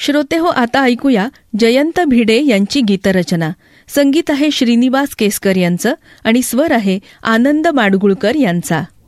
श्रोते हो, आता ऐकूया जयंत भिडे यांची गीतरचना. संगीत आहे श्रीनिवास केसकर यांचं आणि स्वर आहे आनंद माडगुळकर यांचा.